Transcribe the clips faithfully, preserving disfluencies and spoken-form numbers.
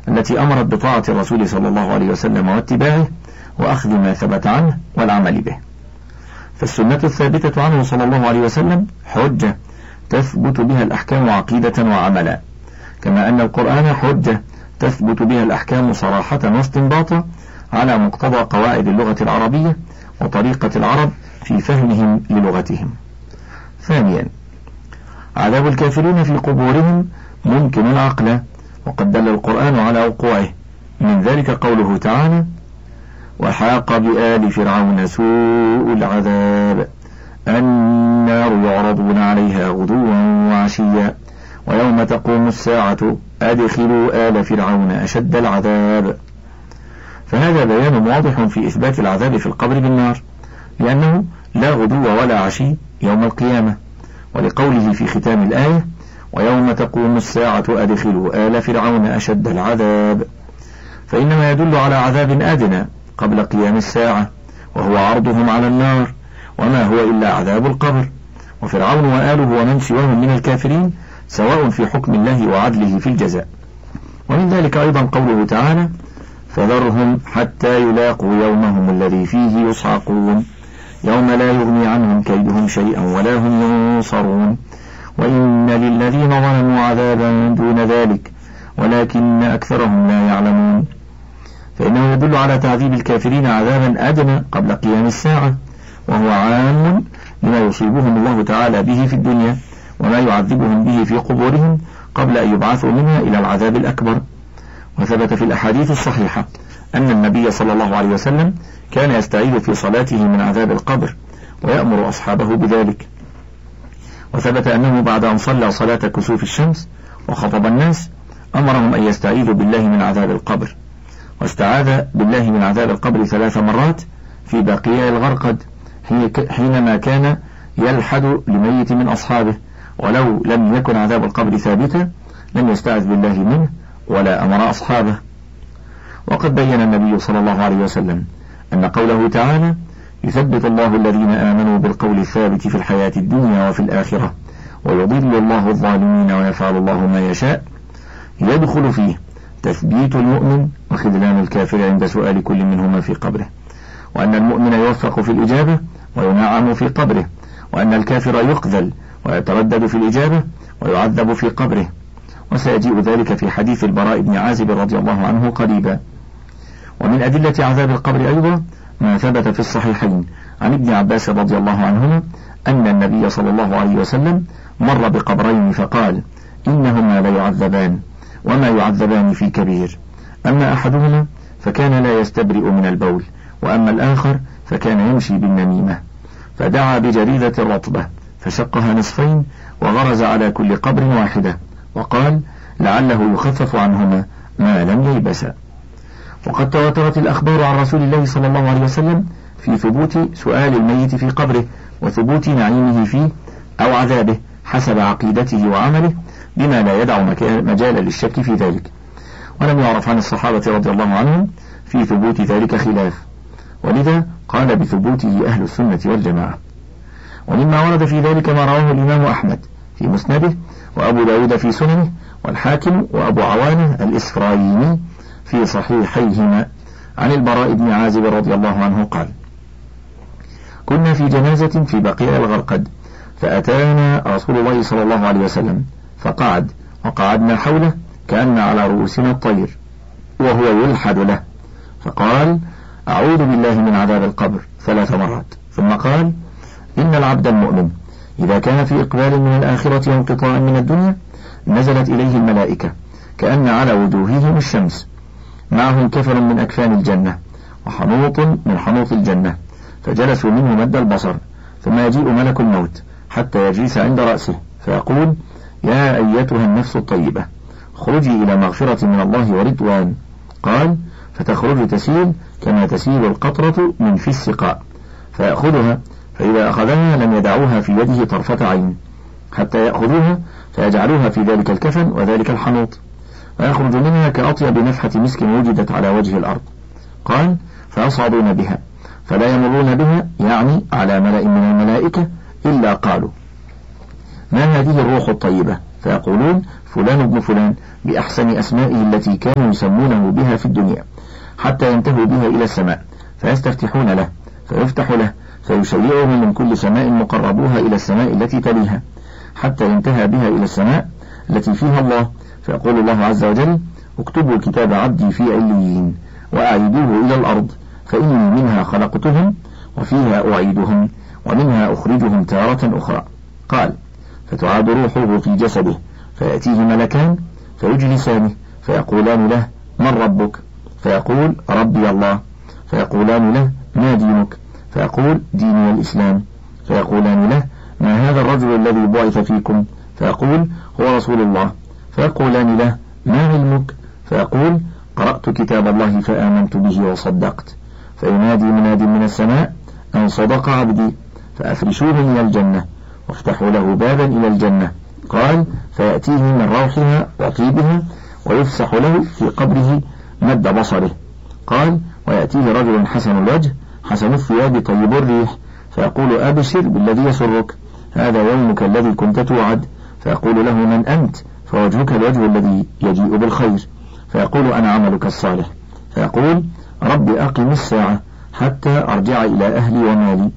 التي أمرت بطاعة الرسول صلى الله عليه وسلم واتباعه وأخذ ما ثبت عنه والعمل به. فالسنة الثابتة عنه صلى الله عليه وسلم حجة تثبت بها الأحكام عقيدة وعملا، كما أن القرآن حجة تثبت بها الأحكام صراحة واستنباطا على مقتضى قواعد اللغة العربية وطريقة العرب في فهمهم للغتهم. ثانيا، عذاب الكافرين في قبورهم ممكن عقلا، وقد دل القرآن على وقوعه، من ذلك قوله تعالى: وحاق بآل فرعون سوء العذاب النار يعرضون عليها غدوا وعشيا ويوم تقوم الساعة أدخلوا آل فرعون أشد العذاب. فهذا بيان واضح في إثبات العذاب في القبر بالنار، لأنه لا غدو ولا عشي يوم القيامة، ولقوله في ختام الآية: ويوم تقوم الساعة أدخلوا آل فرعون أشد العذاب، فإنما يدل على عذاب أدنى قبل قيام الساعة، وهو عرضهم على النار، وما هو إلا عذاب القبر. وفرعون وآله ومن سواهم من الكافرين سواء في حكم الله وعدله في الجزاء. ومن ذلك أيضا قوله تعالى: فذرهم حتى يلاقوا يومهم الذي فيه يصعقون يوم لا يغني عنهم كيدهم شيئا ولا هم ينصرون وإن للذين ظلموا عذابا دون ذلك ولكن أكثرهم لا يعلمون. فإنه يدل على تعذيب الكافرين عذابا أدنى قبل قيام الساعة، وهو عام لما يصيبهم الله تعالى به في الدنيا وما يعذبهم به في قبورهم قبل أن يبعثوا منها إلى العذاب الأكبر. وثبت في الأحاديث الصحيحة أن النبي صلى الله عليه وسلم كان يستعيذ في صلاته من عذاب القبر ويأمر أصحابه بذلك. وثبت أنه بعد أن صلى صلاة كسوف الشمس وخطب الناس أمرهم أن يستعيذوا بالله من عذاب القبر، واستعاذ بالله من عذاب القبر ثلاث مرات في بقيع الغرقد حينما كان يلحد لميت من أصحابه، ولو لم يكن عذاب القبر ثابتا لم يستعذ بالله منه ولا أمر أصحابه. وقد بين النبي صلى الله عليه وسلم أن قوله تعالى: يثبت الله الذين آمنوا بالقول الثابت في الحياة الدنيا وفي الآخرة ويضل الله الظالمين ويفعل الله ما يشاء، يدخل فيه تثبيت المؤمن وخذلان الكافر عند سؤال كل منهما في قبره، وأن المؤمن يوفق في الإجابة وينعم في قبره، وأن الكافر يخذل ويتردد في الإجابة ويعذب في قبره. وسيجيء ذلك في حديث البراء بن عازب رضي الله عنه قريبا. ومن أدلة عذاب القبر أيضا ما ثبت في الصحيحين عن ابن عباس رضي الله عنهما أن النبي صلى الله عليه وسلم مر بقبرين فقال: إنهما لا يعذبان وما يعذبان في كبير، أما أحدهما فكان لا يستبرئ من البول، وأما الآخر فكان يمشي بالنميمة. فدعا بجريدة رطبة فشقها نصفين وغرز على كل قبر واحدة، وقال: لعله يخفف عنهما ما لم ييبسا. وقد تواترت الأخبار عن رسول الله صلى الله عليه وسلم في ثبوت سؤال الميت في قبره وثبوت نعيمه فيه أو عذابه حسب عقيدته وعمله، بما لا يدع مجالا للشك في ذلك. ولم يعرف عن الصحابة رضي الله عنهم في ثبوت ذلك خلاف، ولذا قال بثبوته أهل السنة والجماعة. ومما ورد في ذلك ما رواه الإمام أحمد في مسنده، وأبو داود في سننه، والحاكم وأبو عوانة الإسفرايني في صحيحيهما عن البراء بن عازب رضي الله عنه قال: كنا في جنازة في بقيع الغرقد، فأتانا رسول الله صلى الله عليه وسلم فقعد، وقعدنا حوله كأن على رؤوسنا الطير وهو يلحد له، فقال: أعوذ بالله من عذاب القبر ثلاث مرات، ثم قال: إن العبد المؤمن إذا كان في إقبال من الآخرة وانقطاع من الدنيا نزلت إليه الملائكة كأن على وجوههم الشمس، معهم كفر من أكفان الجنة وحنوط من حنوط الجنة، فجلسوا منه مد البصر، ثم يجيء ملك الموت حتى يجلس عند رأسه فيقول: يا أيتها النفس الطيبة خرجي إلى مغفرة من الله ورضوان. قال: فتخرج تسيل كما تسيل القطرة من في السقاء، فيأخذها، فإذا أخذها لم يدعوها في يده طرفة عين حتى يأخذوها فيجعلوها في ذلك الكفن وذلك الحنوط، فيخرج منها كأطيب نفحة مسك وجدت على وجه الأرض. قال: فيصعدون بها فلا يمرون بها، يعني على ملأ من الملائكة، إلا قالوا: ما هذه الروح الطيبة فيقولون فلان ابن فلان بأحسن أسمائه التي كانوا يسمونه بها في الدنيا، حتى ينتهوا بها إلى السماء فيستفتحون له فيفتح له، فيشيعهم من كل سماء مقربوها إلى السماء التي تليها، حتى ينتهى بها إلى السماء التي فيها الله، فيقول الله عز وجل: اكتبوا كتاب عبدي في عليين وأعيدوه إلى الأرض، فإني منها خلقتهم وفيها أعيدهم ومنها أخرجهم تارة أخرى. قال: فتعاد روحه في جسده، فيأتيه ملكان فيجلسانه فيقولان له: من ربك؟ فيقول: ربي الله. فيقولان له: ما دينك؟ فيقول: ديني الإسلام. فيقولان له: ما هذا الرجل الذي بعث فيكم؟ فيقول: هو رسول الله. فيقولان له: ما علمك؟ فيقول: قرأت كتاب الله فآمنت به وصدقت. فينادي مناد من السماء: أن صدق عبدي، فأفرشوه من الجنة وافتحوا له بابا إلى الجنة. قال: فيأتيه من روحها وطيبها ويفسح له في قبره مد بصره. قال: ويأتيه رجل حسن الوجه حسن الثياب طيب الريح، فيقول: أبشر بالذي يسرك، هذا يومك الذي كنت توعد. فيقول له: من أنت؟ فوجهك الوجه الذي يجيء بالخير. فيقول: أنا عملك الصالح. فيقول: رب أقم الساعة حتى أرجع إلى أهلي ومالي.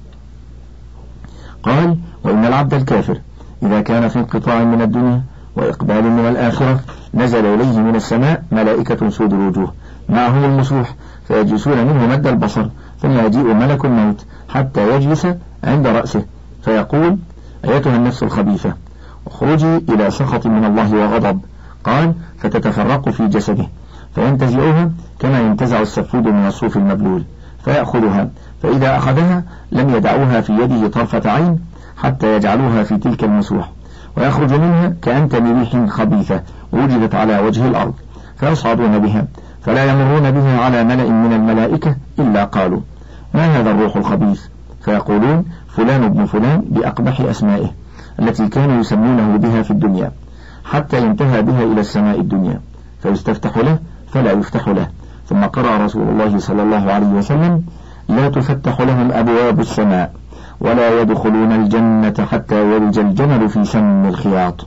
قال: وإن العبد الكافر إذا كان في انقطاع من الدنيا وإقبال من الآخرة نزل إليه من السماء ملائكة سود الوجوه معهم المسوح، فيجلسون منه مد البصر، ثم يجيء ملك الموت حتى يجلس عند رأسه، فيقول: أيتها النفس الخبيثة، اخرجي إلى سخط من الله وغضب. قال: فتتفرق في جسده، فينتزعها كما ينتزع السفود من الصوف المبلول، فيأخذها، فإذا أخذها لم يدعوها في يده طرفة عين حتى يجعلوها في تلك المسوح، ويخرج منها كأنتم ريح خبيثة وجدت على وجه الأرض، فيصعدون بها، فلا يمرون بها على ملأ من الملائكة إلا قالوا: ما هذا الروح الخبيث؟ فيقولون: فلان ابن فلان بأقبح أسمائه التي كانوا يسمونه بها في الدنيا، حتى ينتهى بها إلى السماء الدنيا، فيستفتح له فلا يفتح له. ثم قرأ رسول الله صلى الله عليه وسلم: لا تفتح لهم أبواب السماء ولا يدخلون الجنة حتى يلج الجمل في سم الخياط.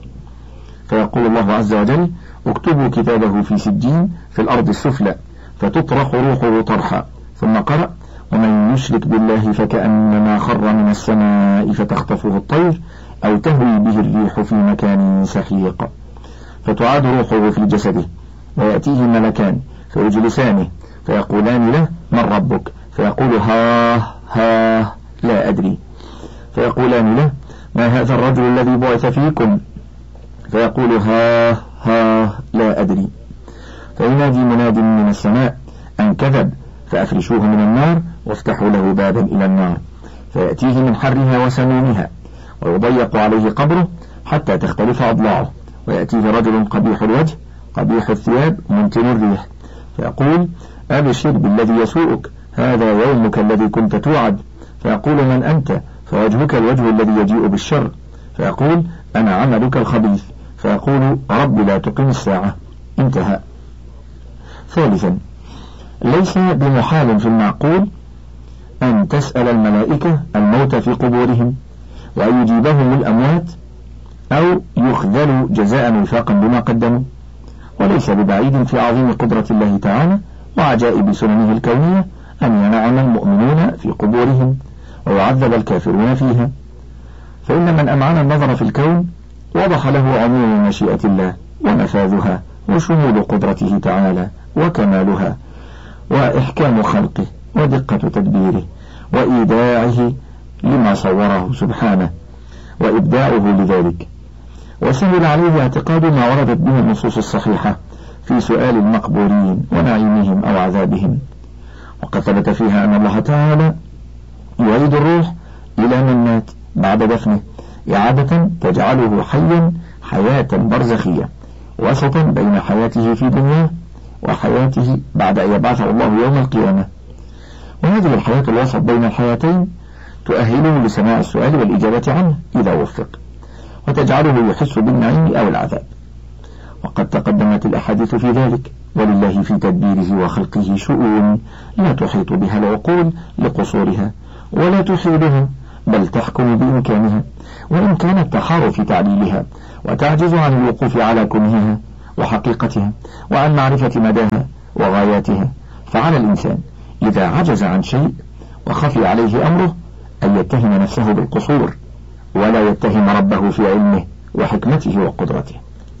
فيقول الله عز وجل: اكتبوا كتابه في سجين في الأرض السفلى، فتطرح روحه طرحا. ثم قرأ: ومن يشرك بالله فكأنما خر من السماء فتخطفه الطير أو تهوي به الريح في مكان سحيق. فتعاد روحه في جسده، ويأتيه ملكان فيجلسانه فيقولان له: من ربك؟ فيقول: ها ها لا أدري. فيقولان له: ما هذا الرجل الذي بعث فيكم؟ فيقول: ها ها لا أدري. فينادي مناد من السماء: أن كذب، فأفرشوه من النار وافتحوا له بابا إلى النار، فيأتيه من حرها وسمومها، ويضيق عليه قبره حتى تختلف أضلاعه، ويأتيه رجل قبيح الوجه قبيح الثياب منتن الريح، فيقول: أبشر بالذي يسوءك، هذا يومك الذي كنت توعد. فيقول: من أنت؟ فوجهك الوجه الذي يجيء بالشر. فيقول: أنا عملك الخبيث. فيقول: رب لا تقم الساعة. انتهى. ثالثا، ليس بمحال في المعقول أن تسأل الملائكة الموت في قبورهم وأن يجيبهم الأموات أو يخذلوا جزاء وفاقا بما قدموا، وليس ببعيد في عظيم قدرة الله تعالى وعجائب سننه الكونية أن ينعم المؤمنون في قبورهم ويعذب الكافرون فيها. فإن من أمعن النظر في الكون وضح له عموم مشيئة الله ونفاذها وشمول قدرته تعالى وكمالها وإحكام خلقه ودقة تدبيره وإيداعه لما صوره سبحانه وإبداعه لذلك، وسهل عليه اعتقاد ما وردت به النصوص الصحيحة في سؤال المقبورين ونعيمهم أو عذابهم. وقد ثبت فيها أن الله تعالى يعيد الروح إلى من مات بعد دفنه إعادة تجعله حيا حياة برزخية وسطا بين حياته في دنياه وحياته بعد أن يبعثه الله يوم القيامة. وهذه الحياة الوسط بين الحياتين تؤهله لسماع السؤال والإجابة عنه إذا وفق، وتجعله يحس بالنعيم أو العذاب. وقد تقدمت الأحاديث في ذلك، ولله في تدبيره وخلقه شؤون لا تحيط بها العقول لقصورها ولا تحيلها بل تحكم بإمكانها، وإن كانت تخار في تعليلها وتعجز عن الوقوف على كنهها وحقيقتها وعن معرفة مداها وغاياتها، فعلى الإنسان إذا عجز عن شيء وخفي عليه أمره أن يتهم نفسه بالقصور، ولا يتهم ربه في علمه وحكمته وقدرته.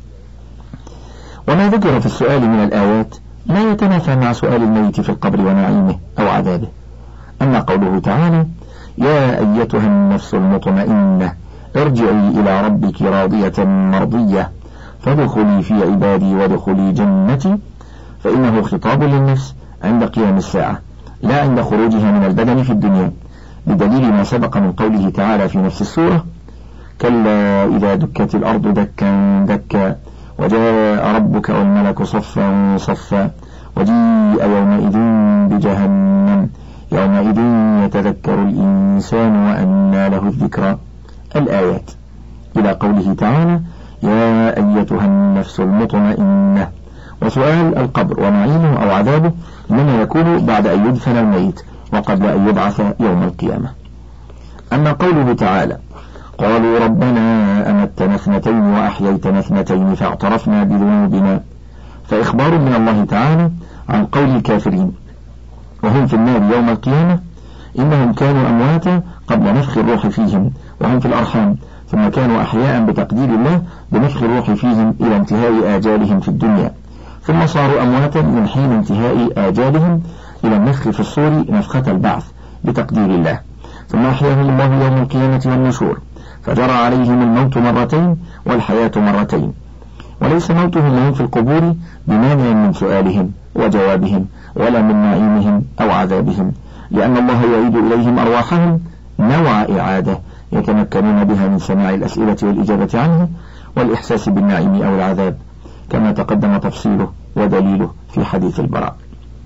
وما ذكر في السؤال من الآيات لا يتنافى مع سؤال الميت في القبر ونعيمه أو عذابه. أما قوله تعالى: يا أيتها النفس المطمئنة ارجعي إلى ربك راضية مرضية فادخلي في عبادي وادخلي جنتي، فإنه خطاب للنفس عند قيام الساعة لا عند خروجها من البدن في الدنيا، بدليل ما سبق من قوله تعالى في نفس السورة: كلا إذا دكت الأرض دكا دكا وجاء ربك والملك صفا صفا وجيء يومئذ بجهنم يومئذ يتذكر الإنسان وأنى له الذكرى. الآيات إلى قوله تعالى: يا أيتها النفس المطمئنة. وسؤال القبر ونعيمه أو عذابه إنما يكون بعد أن يدفن الميت وقبل أن يبعث يوم القيامة. أما قوله تعالى: قالوا ربنا أمتنا اثنتين وأحييتنا اثنتين فاعترفنا بذنوبنا، فإخبار من الله تعالى عن قول الكافرين وهم في النار يوم القيامة إنهم كانوا أمواتا قبل نفخ الروح فيهم وهم في الأرحام، ثم كانوا أحياء بتقدير الله بنفخ الروح فيهم إلى انتهاء آجالهم في الدنيا، ثم صاروا أمواتا من حين انتهاء آجالهم إلى النفخ في الصور نفخة البعث بتقدير الله، ثم أحياهم الله يوم القيامة والنشور، فجرى عليهم الموت مرتين والحياة مرتين، وليس موتهم لهم في القبور بمانع من سؤالهم وجوابهم ولا من نعيمهم أو عذابهم، لأن الله يعيد إليهم أرواحهم نوع إعادة يتمكنون بها من سماع الأسئلة والإجابة عنه والإحساس بالنعيم أو العذاب، كما تقدم تفصيله ودليله في حديث البراء.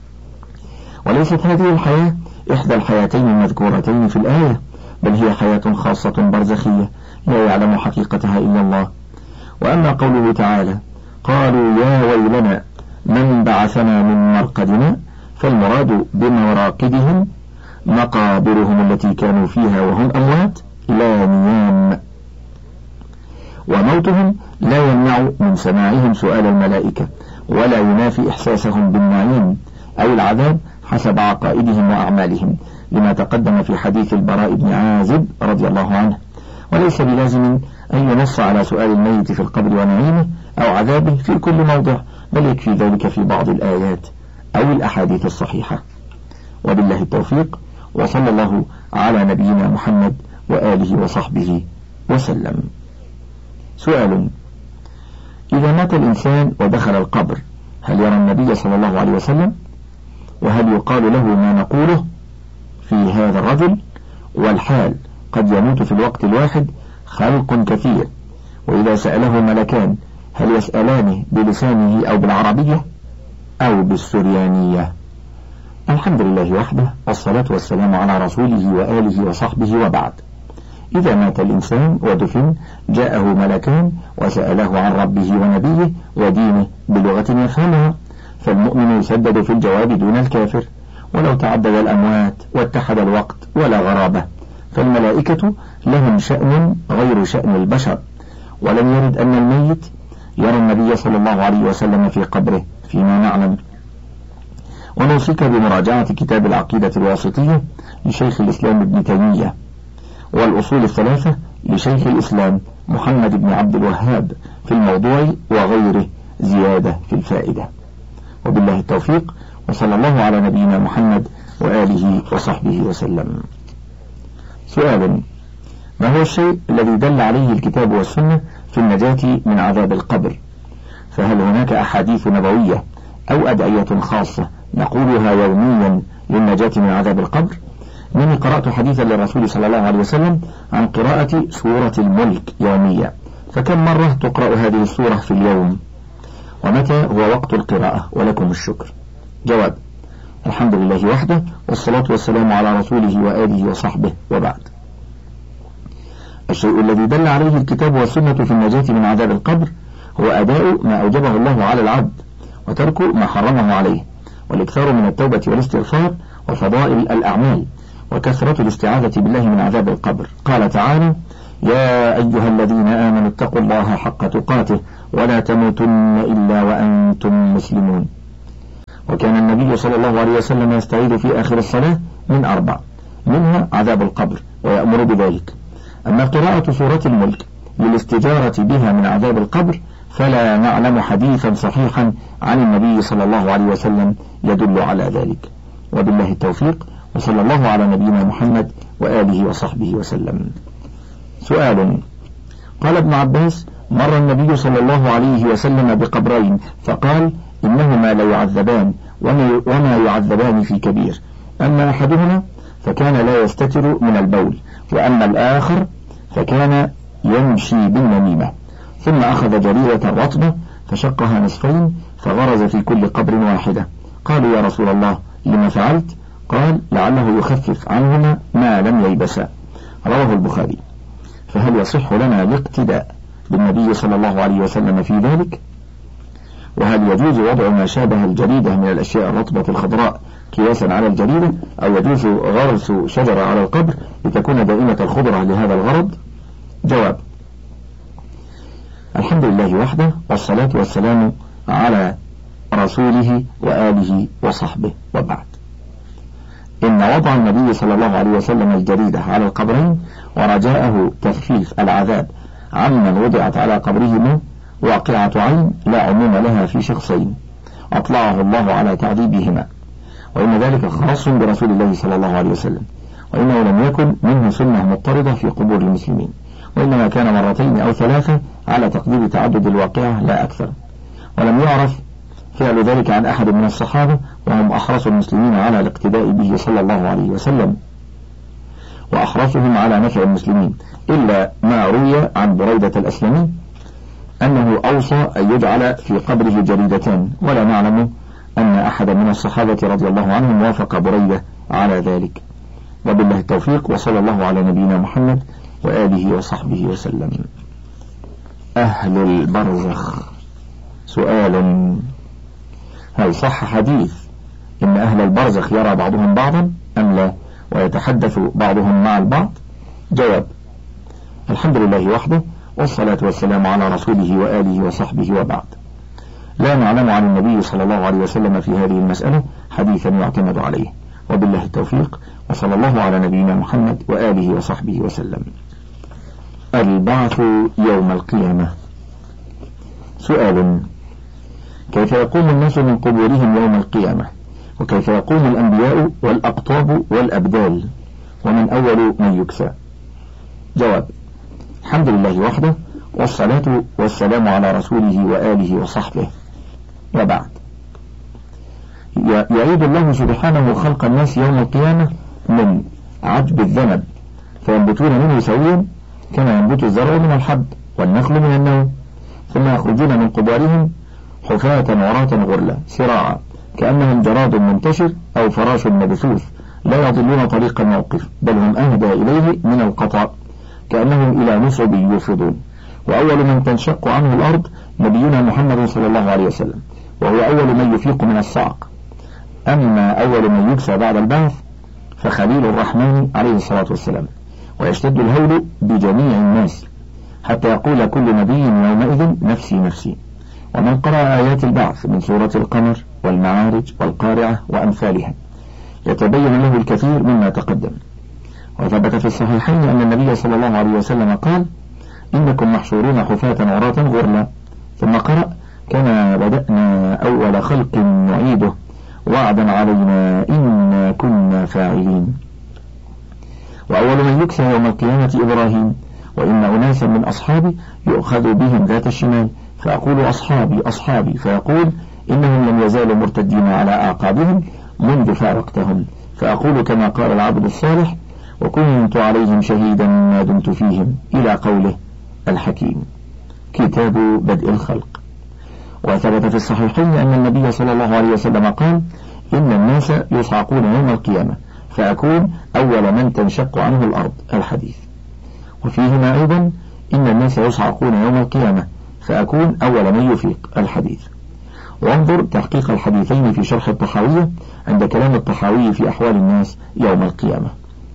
وليست هذه الحياة إحدى الحياتين المذكورتين في الآية، بل هي حياة خاصة برزخية لا يعلم حقيقتها إلا الله. وأما قوله تعالى: قالوا يا ويلنا من بعثنا من مرقدنا، فالمراد بمراقدهم مقابرهم التي كانوا فيها وهم أموات لا نيام، وموتهم لا يمنع من سماعهم سؤال الملائكة ولا ينافي إحساسهم بالنعيم أو العذاب حسب عقائدهم وأعمالهم، لما تقدم في حديث البراء بن عازب رضي الله عنه. وليس بلازم أن ينص على سؤال الميت في القبر ونعيمه أو عذابه في كل موضع، بل يكفي ذلك في بعض الآيات أو الأحاديث الصحيحة. وبالله التوفيق، وصلى الله على نبينا محمد وآله وصحبه وسلم. سؤال: إذا مات الإنسان ودخل القبر هل يرى النبي صلى الله عليه وسلم؟ وهل يقال له ما نقوله في هذا الرجل؟ والحال قد يموت في الوقت الواحد خلق كثير، وإذا سأله ملكان هل يسألانه بلسانه أو بالعربية أو بالسريانية؟ الحمد لله وحده، والصلاة والسلام على رسوله وآله وصحبه، وبعد. إذا مات الإنسان ودفن جاءه ملكان وسأله عن ربه ونبيه ودينه بلغة يفهمها، فالمؤمن يسدد في الجواب دون الكافر، ولو تعدد الأموات واتحد الوقت ولا غرابة، فالملائكة لهم شأن غير شأن البشر. ولم يرد أن الميت يرى النبي صلى الله عليه وسلم في قبره فيما نعلم. ونوصيك بمراجعة كتاب العقيدة الواسطية لشيخ الإسلام ابن تيمية، والأصول الثلاثة لشيخ الإسلام محمد بن عبد الوهاب في الموضوع وغيره زيادة في الفائدة. وبالله التوفيق، وصلى الله على نبينا محمد وآله وصحبه وسلم. سؤال: ما هو الشيء الذي دل عليه الكتاب والسنة في النجاة من عذاب القبر؟ فهل هناك أحاديث نبوية أو أدعية خاصة نقولها يوميا للنجاة من عذاب القبر؟ إنني قرأت حديثا للرسول صلى الله عليه وسلم عن قراءة سورة الملك يوميا، فكم مرة تقرأ هذه السورة في اليوم؟ ومتى هو وقت القراءة؟ ولكم الشكر. جواب: الحمد لله وحده، والصلاة والسلام على رسوله وآله وصحبه، وبعد. الشيء الذي دل عليه الكتاب والسنة في النجاة من عذاب القبر هو أداء ما أوجبه الله على العبد وترك ما حرمه عليه، والإكثار من التوبة والاستغفار وفضائل الأعمال، وكثرة الاستعاذة بالله من عذاب القبر. قال تعالى: يا أيها الذين آمنوا اتقوا الله حق تقاته ولا تموتن إلا وأنتم مسلمون. وكان النبي صلى الله عليه وسلم يستعيذ في آخر الصلاة من أربع، منها عذاب القبر ويأمر بذلك. أما قراءة سورة الملك للاستجارة بها من عذاب القبر فلا نعلم حديثا صحيحا عن النبي صلى الله عليه وسلم يدل على ذلك. وبالله التوفيق، وصلى الله على نبينا محمد وآله وصحبه وسلم. سؤال: قال ابن عباس: مر النبي صلى الله عليه وسلم بقبرين فقال: إنهما لا يعذبان وما يعذبان في كبير، أما أحدهما فكان لا يستتر من البول، وأما الآخر فكان يمشي بالنميمة. ثم أخذ جريدة رطبة فشقها نصفين فغرز في كل قبر واحدة. قالوا: يا رسول الله لما فعلت؟ قال: لعله يخفف عنهما ما لم ييبسا. رواه البخاري. فهل يصح لنا الاقتداء بالنبي صلى الله عليه وسلم في ذلك؟ وهل يجوز وضع ما شابه الجريدة من الأشياء الرطبة الخضراء قياسا على الجريدة، أو يجوز غرس شجرة على القبر لتكون دائمة الخضرة لهذا الغرض؟ جواب: الحمد لله وحده، والصلاة والسلام على رسوله وآله وصحبه، وبعد. إن وضع النبي صلى الله عليه وسلم الجريدة على القبرين ورجاءه تخفيف العذاب عمن وضعت على قبرهما واقعة عين لا عموم لها في شخصين أطلعه الله على تعذيبهما، وإن ذلك خاص برسول الله صلى الله عليه وسلم، وإنه لم يكن منه سنة مضطردة في قبور المسلمين، وإنما كان مرتين أو ثلاثة على تقدير تعدد الواقعة لا أكثر. ولم يعرف فعل ذلك عن أحد من الصحابة، وهم أحرص المسلمين على الاقتداء به صلى الله عليه وسلم، وأحرصهم على نفع المسلمين، إلا ما روي عن بريدة الأسلمي أنه أوصى أن يجعل في قبره جريدتان، ولا نعلم أن أحد من الصحابة رضي الله عنهم وافق بريدة على ذلك. وبالله التوفيق، وصلى الله على نبينا محمد وآله وصحبه وسلم. أهل البرزخ. سؤال: هل صح حديث إن أهل البرزخ يرى بعضهم بعضا أم لا، ويتحدث بعضهم مع البعض؟ جواب: الحمد لله وحده، والصلاة والسلام على رسوله وآله وصحبه، وبعد. لا نعلم عن النبي صلى الله عليه وسلم في هذه المسألة حديثا يعتمد عليه. وبالله التوفيق، وصلى الله على نبينا محمد وآله وصحبه وسلم. البعث يوم القيامة. سؤال: كيف يقوم الناس من قبورهم يوم القيامة؟ وكيف يقوم الأنبياء والأقطاب والأبدال؟ ومن أول من يكسى؟ جواب: الحمد لله وحده، والصلاة والسلام على رسوله وآله وصحبه، وبعد. يعيد الله سبحانه خلق الناس يوم القيامة من عجب الذنب فينبتون منه سويا كما ينبت الزرع من الحب والنخل من النوم، ثم يخرجون من قبورهم حفاة عراة غرلا سراعا كأنهم جراد منتشر أو فراش مبثوث لا يضلون طريق الموقف، بل هم أهدى إليه من القطع كأنهم إلى نصب يوفضون. وأول من تنشق عنه الأرض نبينا محمد صلى الله عليه وسلم، وهو أول من يفيق من الصعق. أما أول من يكسى بعد البعث فخليل الرحمن عليه الصلاة والسلام، ويشتد الهول بجميع الناس حتى يقول كل نبي يومئذ نفسي نفسي. ومن قرأ آيات البعث من سورة القمر والمعارج والقارعة وأمثالها يتبين له الكثير مما تقدم. وثبت في الصحيحين أن النبي صلى الله عليه وسلم قال: إنكم محشورون حفاة عراة غرلا، ثم قرأ: كما بدأنا أول خلق نعيده وعدا علينا إنا كنا فاعلين. وأول من يكسى يوم القيامة إبراهيم، وإن أناسا من أصحابي يؤخذ بهم ذات الشمال فأقول أصحابي أصحابي، فيقول إنهم لم يزالوا مرتدين على أعقابهم منذ فارقتهم، فأقول كما قال العبد الصالح: وكنت عليهم شهيدا ما دمت فيهم، إلى قوله الحكيم. كتاب بدء الخلق. وثبت في الصحيحين أن النبي صلى الله عليه وسلم قال: إن الناس يصعقون يوم القيامة فأكون أول من تنشق عنه الأرض، الحديث. وفيهما أيضا: إن الناس يصعقون يوم القيامة فأكون أول من يفيق، الحديث. وانظر تحقيق الحديثين في شرح الطحاوية عند كلام الطحاوي في أحوال الناس يوم القيامة.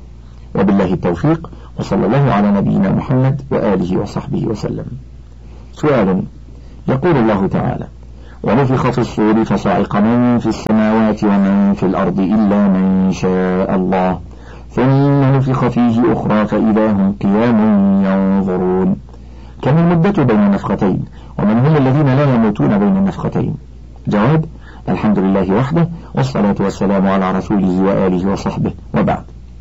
وبالله التوفيق، وصلى الله على نبينا محمد وآله وصحبه وسلم. سؤال: يقول الله تعالى: ونفخ في الصور فصعق من في السماوات ومن في الأرض إلا من شاء الله ثم نفخ فيه أخرى فإذا هم قيام ينظرون. كم المدة بين النفختين؟ ومن هم الذين لا يموتون بين النفختين؟ جواب: الحمد لله وحده، والصلاة والسلام على رسوله وآله وصحبه، وبعد.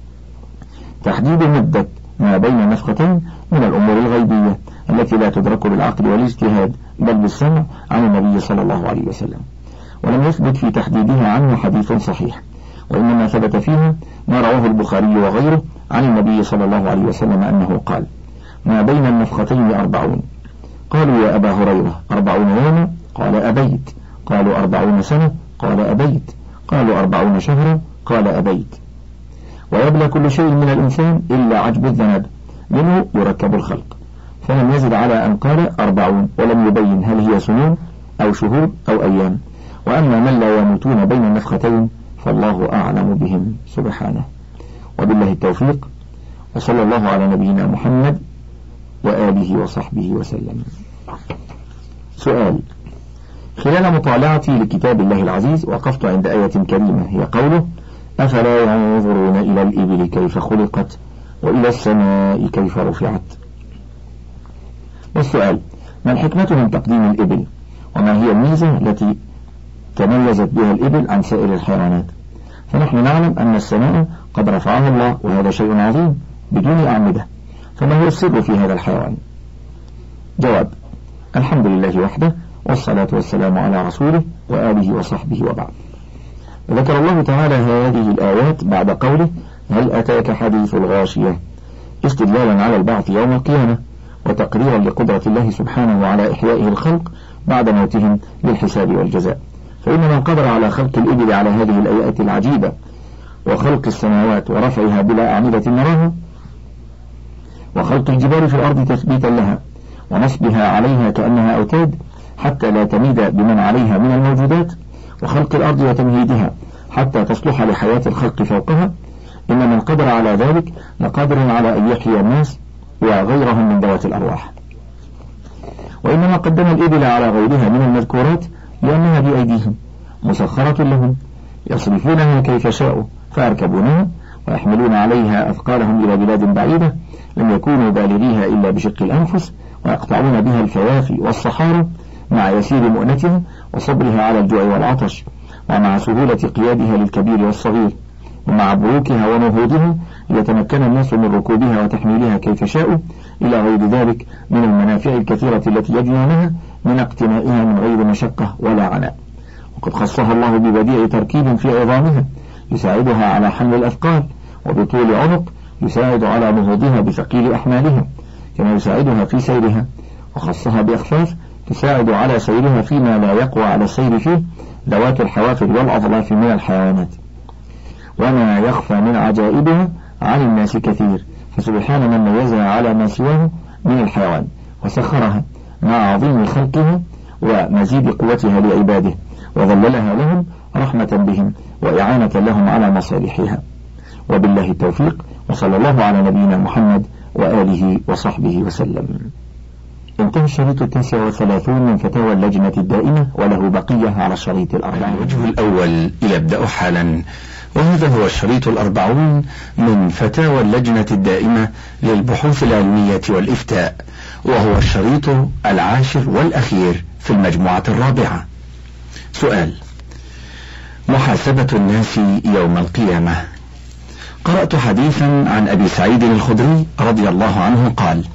تحديد مدة ما بين النفختين من الأمور الغيبية التي لا تدرك بالعقل والاجتهاد بل بالسمع عن النبي صلى الله عليه وسلم، ولم يثبت في تحديدها عنه حديث صحيح، وإنما ثبت فيها ما رواه البخاري وغيره عن النبي صلى الله عليه وسلم أنه قال: ما بين النفختين أربعون. قالوا: يا أبا هريرة أربعون يوما؟ قال: أبيت. قالوا: أربعون سنة؟ قال: أبيت. قالوا: أربعون شهرا؟ قال: أبيت. ويبلى كل شيء من الإنسان إلا عجب الذنب، منه يركب الخلق، فلم يزد على أن قال أربعون، ولم يبين هل هي سنون أو شهور أو أيام. وأما من لا يموتون بين النفختين فالله أعلم بهم سبحانه. وبالله التوفيق، وصلى الله على نبينا محمد وآله وصحبه وسلم. سؤال: خلال مطالعتي لكتاب الله العزيز وقفت عند آية كريمة هي قوله: أفلا ينظرون إلى الإبل كيف خلقت وإلى السماء كيف رفعت. والسؤال: ما الحكمة من تقديم الإبل؟ وما هي الميزة التي تميزت بها الإبل عن سائر الحيوانات؟ فنحن نعلم أن السماء قد رفعها الله، وهذا شيء عظيم بدون أعمدة، فما هو السر في هذا الحيوان؟ جواب: الحمد لله وحده، والصلاة والسلام على رسوله وآله وصحبه، وبعد. ذكر الله تعالى هذه الآيات بعد قوله: هل أتاك حديث الغاشية، استدلالا على البعث يوم القيامة، وتقريرا لقدرة الله سبحانه على إحيائه الخلق بعد موتهم للحساب والجزاء. فإن من قدر على خلق الإبل على هذه الآيات العجيبة وخلق السماوات ورفعها بلا أعمدة نراها، وخلق الجبال في الأرض تثبيتا لها ونصبها عليها كأنها أوتاد حتى لا تميد بمن عليها من الموجودات، وخلق الأرض وتمهيدها حتى تصلح لحياة الخلق فوقها، إن من قدر على ذلك لقادر على أن يحيي الناس وغيرهم من ذوات الأرواح. وإنما قدم الإبل على غيرها من المذكورات لأنها بأيديهم مسخرة لهم، يصرفونها كيف شاءوا فيركبونها ويحملون عليها أثقالهم إلى بلاد بعيدة لم يكونوا بالغيها إلا بشق الأنفس، ويقطعون بها الفيافي والصحارى مع يسير مؤنتها وصبرها على الجوع والعطش، ومع سهولة قيادها للكبير والصغير، ومع بروكها ونهوضها ليتمكن الناس من ركوبها وتحميلها كيف شاءوا، إلى غير ذلك من المنافع الكثيرة التي يجنونها من اقتنائها من غير مشقة ولا عناء. وقد خصها الله ببديع تركيب في عظامها يساعدها على حمل الأثقال، وبطول عنق يساعد على نهوضها بثقيل أحمالها كما يساعدها في سيرها، وخصها بأخفاف تساعد على سيرها فيما لا يقوى على السير فيه ذوات الحوافر والأظلاف من الحيوانات. وما يخفى من عجائبها عن الناس كثير، فسبحان من ميزها على ما سواه من الحيوان وسخرها مع عظيم خلقها ومزيد قوتها لعباده، وظللها لهم رحمة بهم وإعانة لهم على مصالحها. وبالله التوفيق، وصلى الله على نبينا محمد وآله وصحبه وسلم. انتهى الشريط التاسع والثلاثون من فتاوى اللجنة الدائمة، وله بقية على الشريط الأربعين. الوجه الأول يبدأ حالا، وهذا هو الشريط الأربعون من فتاوى اللجنة الدائمة للبحوث العلمية والإفتاء، وهو الشريط العاشر والأخير في المجموعة الرابعة. سؤال: محاسبة الناس يوم القيامة. قرأت حديثا عن أبي سعيد الخدري رضي الله عنه قال: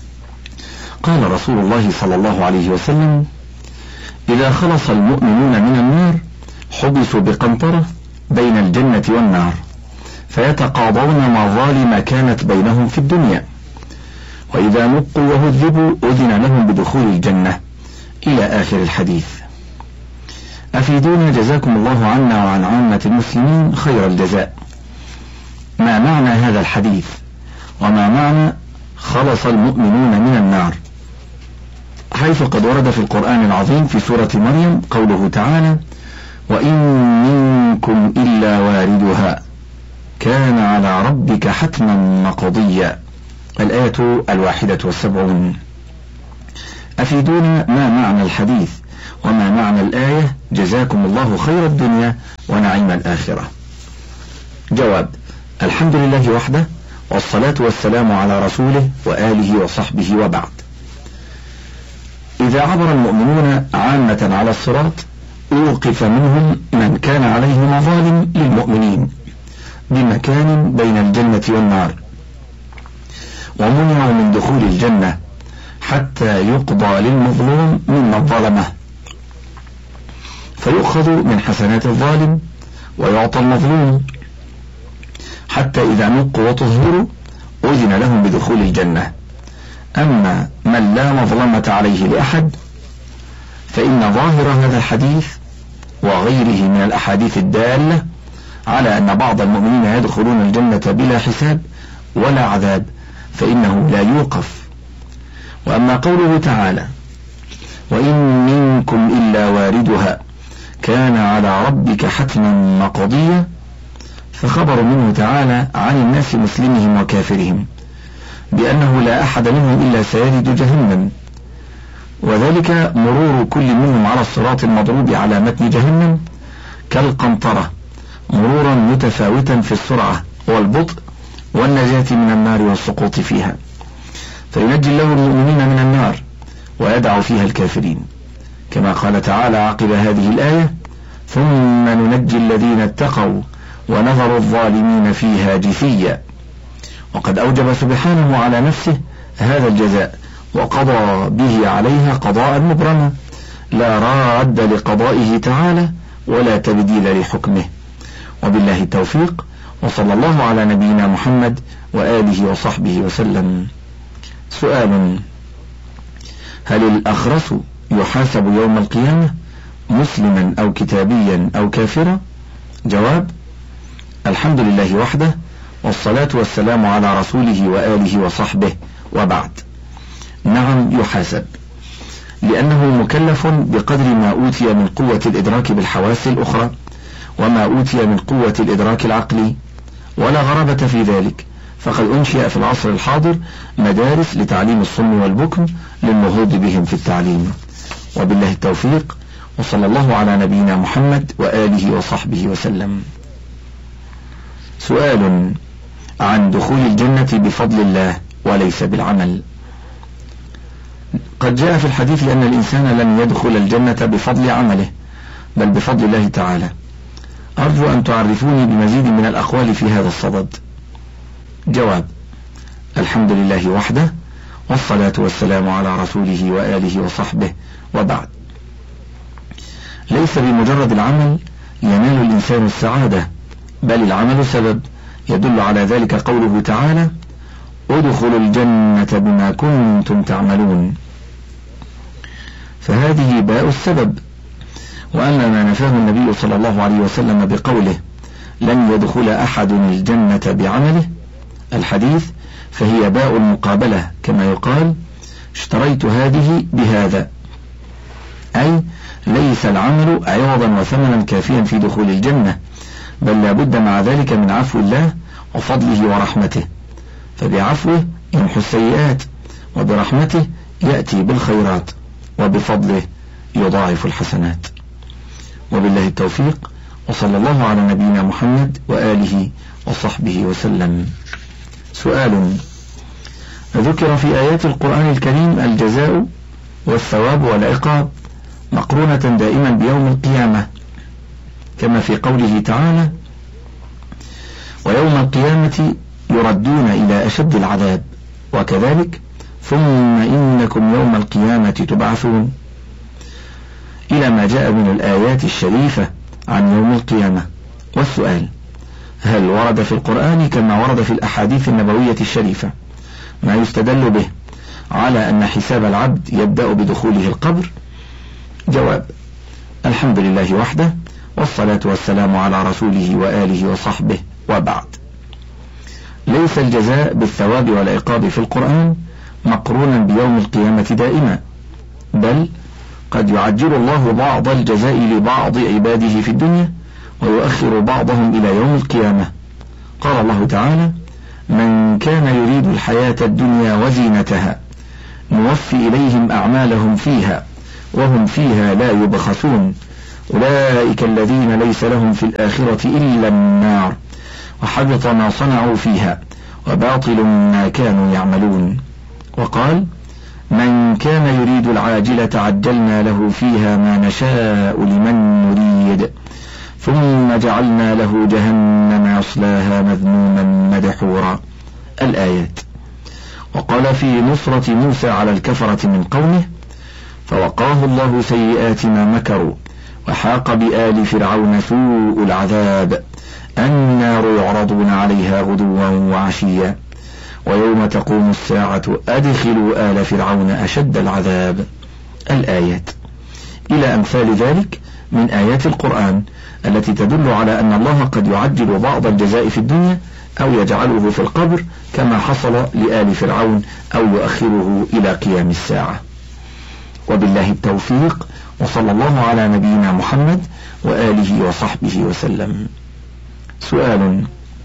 قال رسول الله صلى الله عليه وسلم: إذا خلص المؤمنون من النار حبسوا بقنطرة بين الجنة والنار فيتقاضون مظالم كانت بينهم في الدنيا، وإذا نقوا وهذبوا أذن لهم بدخول الجنة، إلى آخر الحديث. أفيدونا جزاكم الله عنا وعن عامة المسلمين خير الجزاء، ما معنى هذا الحديث؟ وما معنى خلص المؤمنون من النار؟ حيث قد ورد في القرآن العظيم في سورة مريم قوله تعالى: وإن منكم إلا واردها كان على ربك حتما مقضيا. الآية الواحدة والسبعون. أفيدونا ما معنى الحديث وما معنى الآية جزاكم الله خير الدنيا ونعيم الآخرة. جواب: الحمد لله وحده، والصلاة والسلام على رسوله وآله وصحبه، وبعد. إذا عبر المؤمنون عامة على الصراط أوقف منهم من كان عليه مظالم للمؤمنين بمكان بين الجنة والنار، ومنعوا من دخول الجنة حتى يقضى للمظلوم ممن ظلمه، فيؤخذ من حسنات الظالم ويعطى المظلوم، حتى إذا نقوا وطهروا أذن لهم بدخول الجنة. أما من لا مظلمة عليه لأحد فإن ظاهر هذا الحديث وغيره من الأحاديث الدالة على أن بعض المؤمنين يدخلون الجنة بلا حساب ولا عذاب، فإنه لا يوقف. وأما قوله تعالى: وإن منكم إلا واردها كان على ربك حتما مقضيا، فخبر منه تعالى عن الناس مسلمهم وكافرهم بأنه لا أحد منهم إلا سيرد جهنم، وذلك مرور كل منهم على الصراط المضروب على متن جهنم كالقنطرة مرورا متفاوتا في السرعة والبطء والنجاة من النار والسقوط فيها، فينجي الله المؤمنين من النار ويدع فيها الكافرين، كما قال تعالى عقب هذه الآية: ثم ننجي الذين اتقوا ونذر الظالمين فيها جثيا. وقد أوجب سبحانه على نفسه هذا الجزاء وقضى به عليها قضاء مبرما لا راد لقضائه تعالى ولا تبديل لحكمه. وبالله التوفيق، وصلى الله على نبينا محمد وآله وصحبه وسلم. سؤال: هل الأخرس يحاسب يوم القيامة مسلما أو كتابيا أو كافرا؟ جواب: الحمد لله وحده، والصلاة والسلام على رسوله وآله وصحبه، وبعد. نعم يحاسب، لأنه مكلف بقدر ما أوتي من قوة الإدراك بالحواس الأخرى وما أوتي من قوة الإدراك العقلي، ولا غرابة في ذلك، فقد أنشئ في العصر الحاضر مدارس لتعليم الصم والبكم للنهوض بهم في التعليم. وبالله التوفيق، وصلى الله على نبينا محمد وآله وصحبه وسلم. سؤال عن دخول الجنة بفضل الله وليس بالعمل. قد جاء في الحديث أن الإنسان لن يدخل الجنة بفضل عمله بل بفضل الله تعالى. أرجو أن تعرفوني بمزيد من الأقوال في هذا الصدد. جواب: الحمد لله وحده، والصلاة والسلام على رسوله وآله وصحبه، وبعد. ليس بمجرد العمل ينال الإنسان السعادة، بل العمل سبب يدل على ذلك قوله تعالى: ادخلوا الجنة بما كنتم تعملون. فهذه باء السبب، وأما ما نفاه النبي صلى الله عليه وسلم بقوله: لن يدخل أحد الجنة بعمله، الحديث، فهي باء المقابلة، كما يقال: اشتريت هذه بهذا، أي ليس العمل عوضا وثمنا كافيا في دخول الجنة، بل لا بد مع ذلك من عفو الله وفضله ورحمته، فبعفوه يمحو السيئات، وبرحمته يأتي بالخيرات، وبفضله يضاعف الحسنات. وبالله التوفيق، وصلى الله على نبينا محمد وآله وصحبه وسلم. سؤال: ذكر في آيات القرآن الكريم الجزاء والثواب والعقاب مقرونة دائما بيوم القيامة، كما في قوله تعالى: ويوم القيامة يردون إلى أشد العذاب، وكذلك ثم إنكم يوم القيامة تبعثون، إلى ما جاء من الآيات الشريفة عن يوم القيامة. والسؤال: هل ورد في القرآن كما ورد في الأحاديث النبوية الشريفة ما يستدل به على أن حساب العبد يبدأ بدخوله القبر؟ جواب: الحمد لله وحده، والصلاة والسلام على رسوله وآله وصحبه، وبعد. ليس الجزاء بالثواب والعقاب في القرآن مقرونا بيوم القيامة دائما، بل قد يعجل الله بعض الجزاء لبعض عباده في الدنيا ويؤخر بعضهم إلى يوم القيامة. قال الله تعالى: من كان يريد الحياة الدنيا وزينتها نوفي إليهم أعمالهم فيها وهم فيها لا يبخسون أولئك الذين ليس لهم في الآخرة إلا النار وحبط ما صنعوا فيها وباطل ما كانوا يعملون. وقال: من كان يريد العاجلة عجلنا له فيها ما نشاء لمن نريد ثم جعلنا له جهنم يصلاها مذموما مدحورا. الآيات. وقال في نصرة موسى على الكفرة من قومه: فوقاه الله سيئات ما مكروا وحاق بآل فرعون سوء العذاب النار يعرضون عليها غدوا وعشيا ويوم تقوم الساعة أدخلوا آل فرعون أشد العذاب. الآيات. إلى أمثال ذلك من آيات القرآن التي تدل على أن الله قد يعجل بعض الجزاء في الدنيا أو يجعله في القبر كما حصل لآل فرعون أو يؤخره إلى قيام الساعة. وبالله التوفيق، وصلى الله على نبينا محمد وآله وصحبه وسلم. سؤال: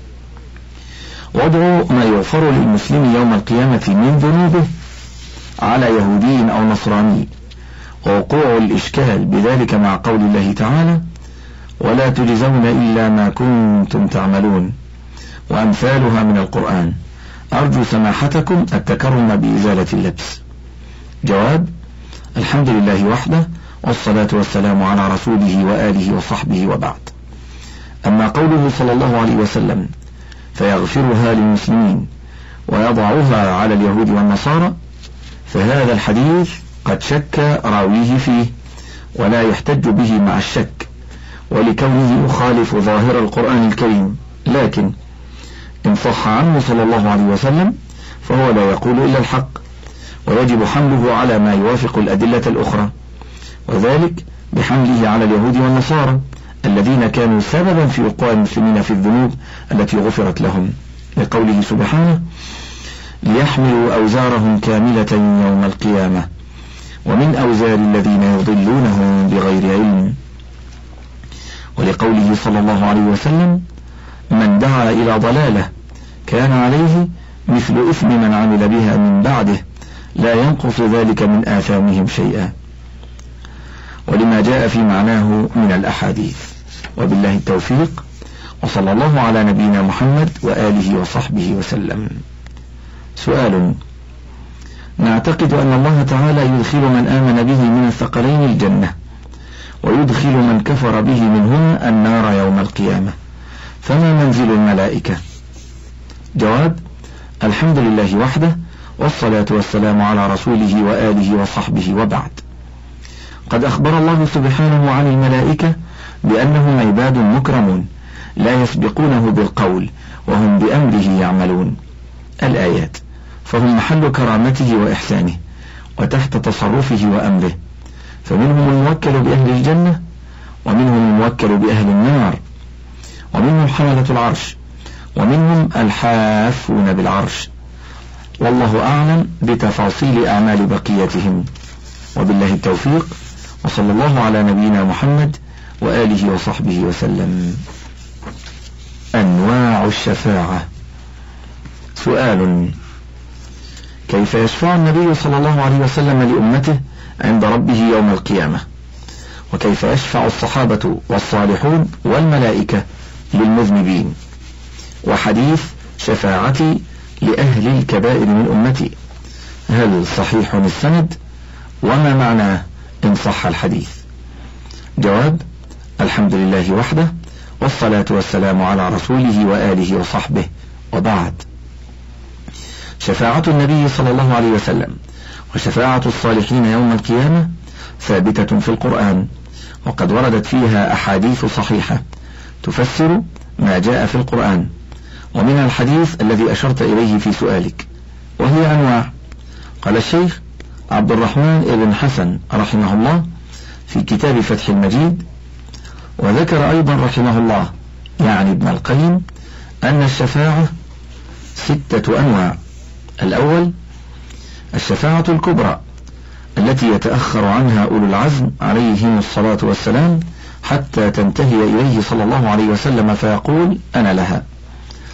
وضع ما يغفر للمسلم يوم القيامة من ذنوبه على يهودي أو نصراني، ووقوع الإشكال بذلك مع قول الله تعالى: ولا تجزون إلا ما كنتم تعملون، وأمثالها من القرآن. أرجو سماحتكم التكرم بإزالة اللبس. جواب: الحمد لله وحده، والصلاة والسلام على رسوله وآله وصحبه، وبعد. أما قوله صلى الله عليه وسلم: فيغفرها للمسلمين ويضعها على اليهود والنصارى، فهذا الحديث قد شك راويه فيه ولا يحتج به مع الشك ولكونه يخالف ظاهر القرآن الكريم، لكن إن صح عنه صلى الله عليه وسلم فهو لا يقول إلا الحق، ويجب حمله على ما يوافق الأدلة الأخرى، وذلك بحمله على اليهود والنصارى الذين كانوا سببا في وقوع المسلمين في الذنوب التي غفرت لهم، لقوله سبحانه: ليحملوا أوزارهم كاملة يوم القيامة ومن أوزار الذين يضلونهم بغير علم، ولقوله صلى الله عليه وسلم: من دعا إلى ضلالة كان عليه مثل إثم من عمل بها من بعده لا ينقص ذلك من آثامهم شيئا، ولما جاء في معناه من الأحاديث. وبالله التوفيق، وصلى الله على نبينا محمد وآله وصحبه وسلم. سؤال: نعتقد أن الله تعالى يدخل من آمن به من الثقلين الجنة ويدخل من كفر به منهما النار يوم القيامة، فما منزل الملائكة؟ جواب: الحمد لله وحده، والصلاة والسلام على رسوله وآله وصحبه، وبعد. قد أخبر الله سبحانه عن الملائكة بأنهم عباد مكرمون لا يسبقونه بالقول وهم بأمره يعملون. الآيات. فهم محل كرامته وإحسانه وتحت تصرفه وأمره، فمنهم الموكل بأهل الجنة ومنهم الموكل بأهل النار، ومنهم حملة العرش ومنهم الحافون بالعرش، والله أعلم بتفاصيل أعمال بقيتهم. وبالله التوفيق، وصلى الله على نبينا محمد وآله وصحبه وسلم. أنواع الشفاعة. سؤال: كيف يشفع النبي صلى الله عليه وسلم لأمته عند ربه يوم القيامة؟ وكيف يشفع الصحابة والصالحون والملائكة للمذنبين؟ وحديث شفاعتي لأهل الكبائر من أمتي، هل صحيح السند؟ وما معناه إن صح الحديث؟ جواب: الحمد لله وحده، والصلاة والسلام على رسوله وآله وصحبه، وبعد. شفاعة النبي صلى الله عليه وسلم وشفاعة الصالحين يوم القيامة ثابتة في القرآن، وقد وردت فيها أحاديث صحيحة تفسر ما جاء في القرآن، ومن الحديث الذي أشرت إليه في سؤالك، وهي أنواع. قال الشيخ عبد الرحمن بن حسن رحمه الله في كتاب فتح المجيد، وذكر أيضا رحمه الله يعني ابن القيم أن الشفاعة ستة أنواع. الأول الشفاعة الكبرى التي يتأخر عنها أولو العزم عليهم الصلاة والسلام حتى تنتهي إليه صلى الله عليه وسلم فيقول: أنا لها.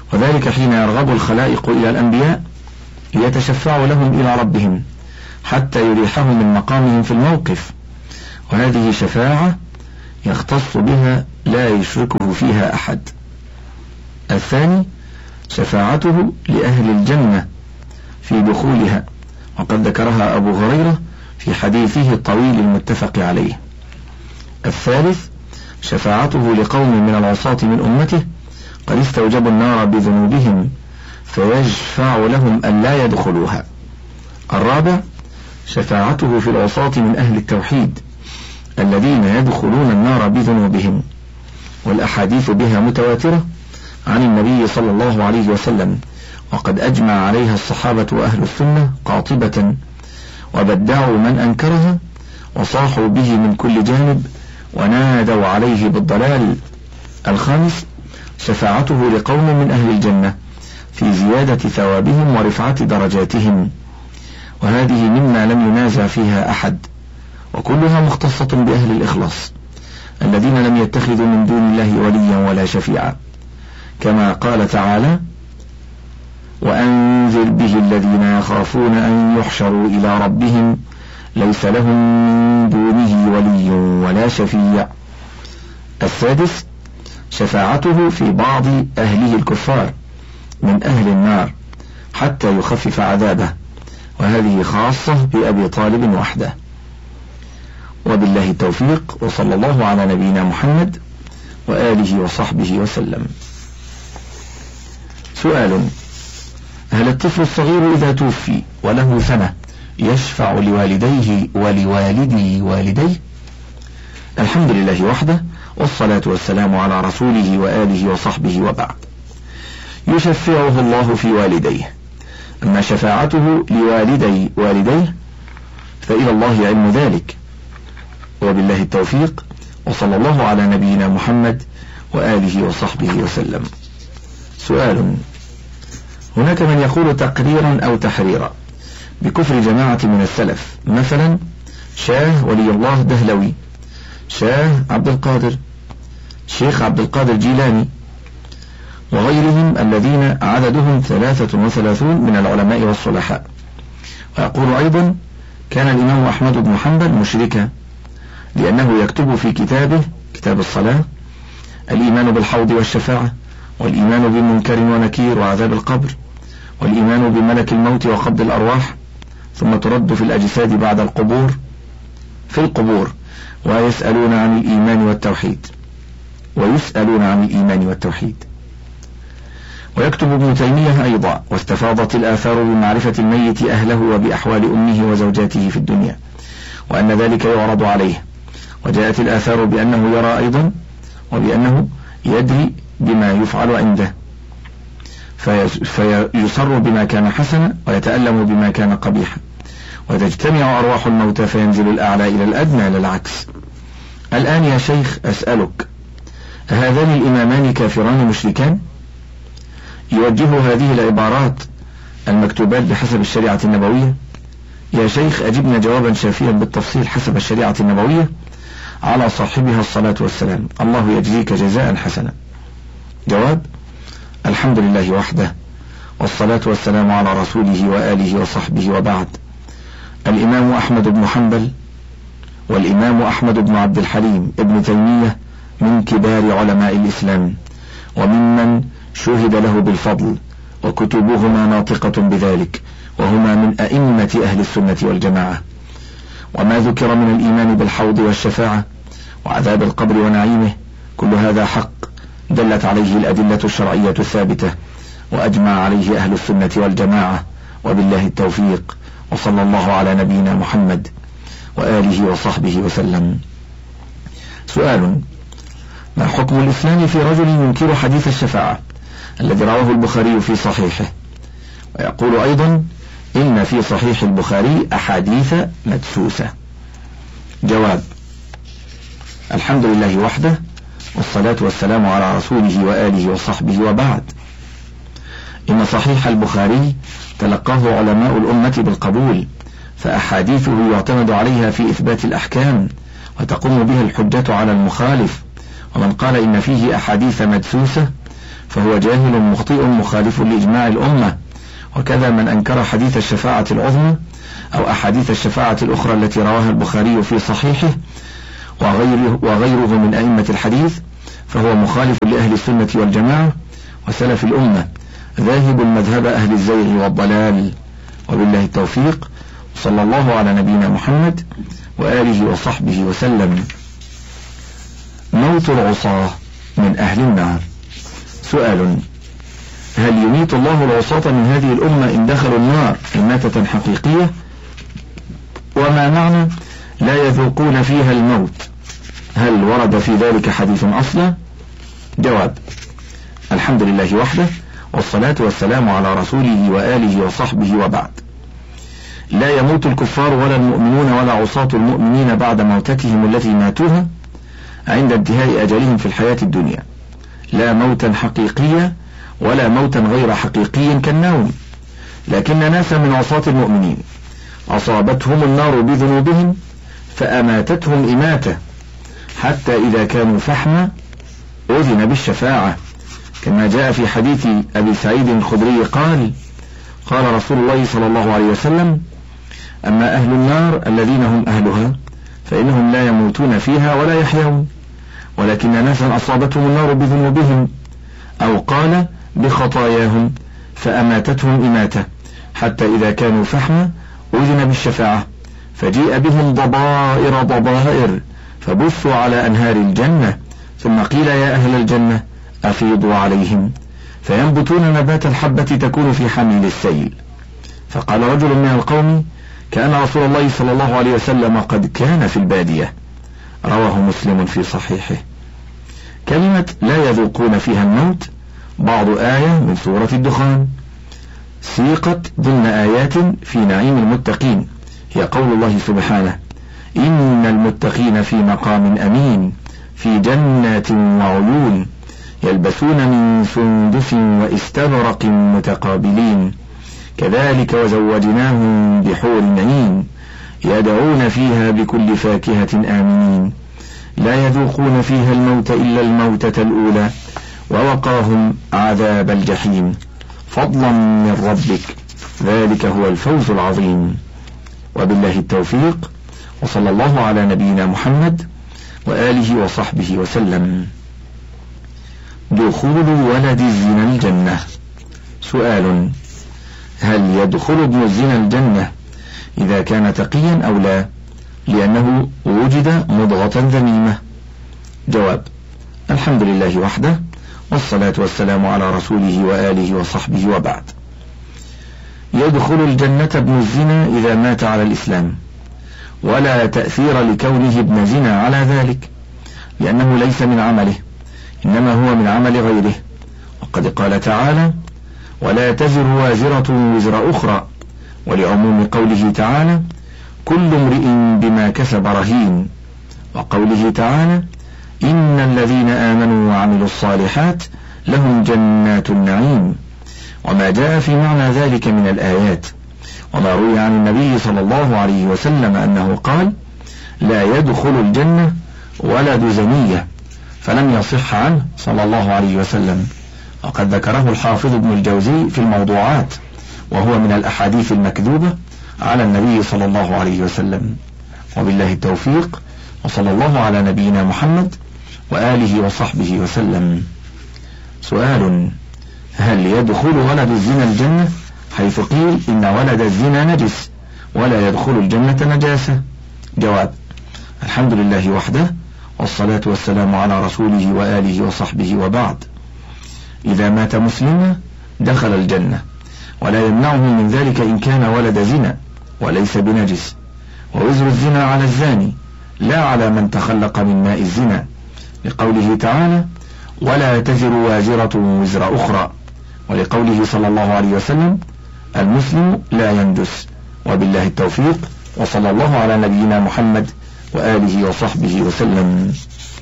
وذلك حين يرغب الخلائق إلى الأنبياء ليتشفع لهم إلى ربهم حتى يريحهم من مقامهم في الموقف، وهذه شفاعة يختص بها لا يشركه فيها أحد. الثاني شفاعته لأهل الجنة في دخولها، وقد ذكرها أبو هريرة في حديثه الطويل المتفق عليه. الثالث شفاعته لقوم من العصاة من أمته قد استوجبوا النار بذنوبهم فيشفع لهم أن لا يدخلوها. الرابع شفاعته في العصاة من أهل التوحيد الذين يدخلون النار بذنوبهم، والأحاديث بها متواترة عن النبي صلى الله عليه وسلم، وقد أجمع عليها الصحابة وأهل السنة قاطبة، وبدعوا من أنكرها وصاحوا به من كل جانب ونادوا عليه بالضلال. الخامس شفاعته لقوم من أهل الجنة في زيادة ثوابهم ورفعة درجاتهم، وهذه مما لم ينازع فيها أحد، وكلها مختصة بأهل الإخلاص الذين لم يتخذوا من دون الله وليا ولا شفيعا، كما قال تعالى: وأنذر به الذين يخافون أن يحشروا إلى ربهم ليس لهم من دونه ولي ولا شفيع. السادس شفاعته في بعض أهله الكفار من أهل النار حتى يخفف عذابه، وهذه خاصة بأبي طالب وحده. وبالله التوفيق، وصلى الله على نبينا محمد وآله وصحبه وسلم. سؤال: هل الطفل الصغير إذا توفي وله سنة يشفع لوالديه ولوالدي والديه؟ الحمد لله وحده، والصلاة والسلام على رسوله وآله وصحبه وبعد. يشفعه الله في والديه، أما شفاعته لوالدي والديه فإلى الله علم ذلك، وبالله التوفيق، وصلى الله على نبينا محمد وآله وصحبه وسلم. سؤال: هناك من يقول تقريرا أو تحريرا بكفر جماعة من السلف، مثلا شاه ولي الله دهلوي، شاه عبد القادر، شيخ عبد القادر جيلاني، وغيرهم الذين عددهم ثلاثة وثلاثون من العلماء والصلحاء. ويقول أيضا: كان الإمام أحمد بن حنبل مشركا، لأنه يكتب في كتابه كتاب الصلاة الإيمان بالحوض والشفاعة، والإيمان بمنكر ونكير وعذاب القبر، والإيمان بملك الموت وقبض الأرواح، ثم ترد في الأجساد بعد القبور في القبور، ويسألون عن الإيمان والتوحيد ويسألون عن الإيمان والتوحيد. ويكتب ابن تيمية أيضا: واستفاضت الآثار بمعرفة الميت أهله وبأحوال أمه وزوجاته في الدنيا، وأن ذلك يعرض عليه، وجاءت الآثار بأنه يرى أيضا، وبأنه يدري بما يفعل عنده، فيصر بما كان حسنا ويتألم بما كان قبيحا، وتجتمع أرواح الموتى فينزل الأعلى إلى الأدنى لا العكس. الآن يا شيخ أسألك، هذان الإمامان كافران مشركان؟ يوجه هذه العبارات المكتوبات بحسب الشريعة النبوية؟ يا شيخ أجبنا جوابا شافيا بالتفصيل حسب الشريعة النبوية على صاحبها الصلاة والسلام، الله يجزيك جزاء حسنا. جواب: الحمد لله وحده، والصلاة والسلام على رسوله وآله وصحبه وبعد. الإمام أحمد بن حنبل والإمام أحمد بن عبد الحليم ابن تيمية من كبار علماء الإسلام، وممن شهد له بالفضل، وكتبهما ناطقة بذلك، وهما من أئمة أهل السنة والجماعة. وما ذكر من الإيمان بالحوض والشفاعة وعذاب القبر ونعيمه كل هذا حق دلت عليه الأدلة الشرعية الثابتة، وأجمع عليه أهل السنة والجماعة، وبالله التوفيق، وصلى الله على نبينا محمد وآله وصحبه وسلم. سؤال: ما حكم الإسلام في رجل ينكر حديث الشفاعة الذي رواه البخاري في صحيحه؟ ويقول أيضا: إن في صحيح البخاري أحاديث مدسوسة. جواب: الحمد لله وحده، والصلاة والسلام على رسوله وآله وصحبه وبعد. إن صحيح البخاري تلقاه علماء الأمة بالقبول، فأحاديثه يعتمد عليها في إثبات الأحكام، وتقوم بها الحجة على المخالف. ومن قال إن فيه أحاديث مدسوسة فهو جاهل مخطئ مخالف لإجماع الأمة. وكذا من أنكر حديث الشفاعة العظمى أو أحاديث الشفاعة الأخرى التي رواها البخاري في صحيحه وغيره, وغيره من أئمة الحديث، فهو مخالف لأهل السنة والجماعة وسلف الأمة، ذاهب مذهب أهل الزيغ والضلال. وبالله التوفيق، صلى الله على نبينا محمد وآله وصحبه وسلم. موت العصاة من أهل النار. سؤال: هل يميت الله العصاة من هذه الأمة إن دخلوا النار إماتة حقيقية؟ وما معنى لا يذوقون فيها الموت؟ هل ورد في ذلك حديث أصلا؟ جواب: الحمد لله وحده، والصلاة والسلام على رسوله وآله وصحبه، وبعد. لا يموت الكفار ولا المؤمنون ولا عصاة المؤمنين بعد موتتهم التي ماتوها عند انتهاء أجلهم في الحياة الدنيا، لا موتا حقيقيا ولا موتا غير حقيقي كالنوم، لكن ناسا من عصاة المؤمنين أصابتهم النار بذنوبهم فأماتتهم إماتة حتى إذا كانوا فحما أذن بالشفاعة، كما جاء في حديث أبي سعيد الخدري قال: قال رسول الله صلى الله عليه وسلم: أما أهل النار الذين هم أهلها فإنهم لا يموتون فيها ولا يحيون، ولكن ناسا أصابتهم النار بذنوبهم أو قال بخطاياهم فأماتتهم إماتة حتى إذا كانوا فحما أذن بالشفاعة، فجيء بهم ضبائر ضبائر فبثوا على أنهار الجنة، ثم قيل: يا أهل الجنة أفيضوا عليهم، فينبتون نبات الحبة تكون في حميل السيل. فقال رجل من القوم: كأن رسول الله صلى الله عليه وسلم قد كان في البادية. رواه مسلم في صحيحه. كلمة لا يذوقون فيها الموت بعض آية من سورة الدخان، سيقت ضمن آيات في نعيم المتقين، هي قول الله سبحانه: إن المتقين في مقام أمين في جنات وعيون يلبسون من سندس واستبرق متقابلين كذلك وزوجناهم بحور عين يدعون فيها بكل فاكهة آمنين لا يذوقون فيها الموت إلا الموتة الأولى ووقاهم عذاب الجحيم فضلا من ربك ذلك هو الفوز العظيم. وبالله التوفيق، وصلى الله على نبينا محمد وآله وصحبه وسلم. دخول ولد الزنا الجنة. سؤال: هل يدخل ابن الزنا الجنة إذا كان تقيا أو لا، لأنه وجد مضغة ذميمة؟ جواب: الحمد لله وحده، والصلاة والسلام على رسوله وآله وصحبه، وبعد. يدخل الجنة ابن الزنا إذا مات على الإسلام، ولا تأثير لكونه ابن زنا على ذلك، لأنه ليس من عمله، إنما هو من عمل غيره. وقد قال تعالى: ولا تزر وازرة وزر أخرى، ولعموم قوله تعالى: كل امرئ بما كسب رهين، وقوله تعالى: إن الذين آمنوا وعملوا الصالحات لهم جنات النعيم، وما جاء في معنى ذلك من الآيات، وما روي عن النبي صلى الله عليه وسلم أنه قال: لا يدخل الجنة ولد زنية، فلم يصح عنه صلى الله عليه وسلم. وقد ذكره الحافظ ابن الجوزي في الموضوعات، وهو من الأحاديث المكذوبة على النبي صلى الله عليه وسلم. وبالله التوفيق، وصلى الله على نبينا محمد وآله وصحبه وسلم. سؤال: هل يدخل ولد الزنا الجنة، حيث قيل إن ولد الزنا نجس ولا يدخل الجنة نجاسة؟ جواب: الحمد لله وحده، والصلاة والسلام على رسوله وآله وصحبه، وبعد. إذا مات مسلما دخل الجنة، ولا يمنعه من ذلك إن كان ولد زنا وليس بنجس، ووزر الزنا على الزاني لا على من تخلق من ماء الزنا، لقوله تعالى: ولا تزر وازرة وزر أخرى، ولقوله صلى الله عليه وسلم: المسلم لا ينجس. وبالله التوفيق، وصلى الله على نبينا محمد وآله وصحبه وسلم.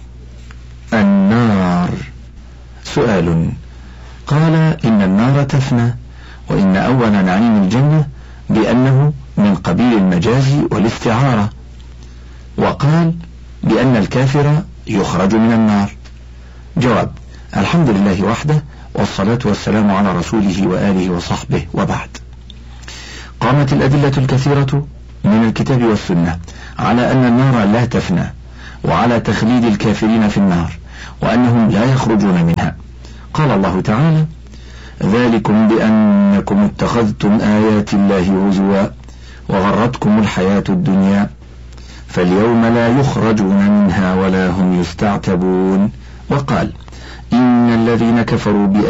النار. سؤال: قال إن النار تفنى، وإن أول نعيم الجنة بأنه من قبيل المجاز والاستعارة، وقال بأن الكافر يخرج من النار. جواب: الحمد لله وحده، والصلاة والسلام على رسوله وآله وصحبه، وبعد. قامت الأدلة الكثيرة من الكتاب والسنة على أن النار لا تفنى، وعلى تخليد الكافرين في النار، وأنهم لا يخرجون منها. قال الله تعالى: ذلكم بأنكم اتخذتم آيات الله هزوا وغرتكم الحياة الدنيا فاليوم لا يخرجون منها ولا هم يستعتبون. وقال: إن الذين كفروا بآيات